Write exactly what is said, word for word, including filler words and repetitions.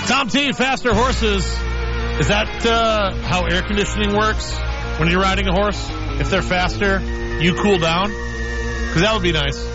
Tom T, faster horses. Is that uh, how air conditioning works when you're riding a horse? If they're faster, you cool down? Because that would be nice.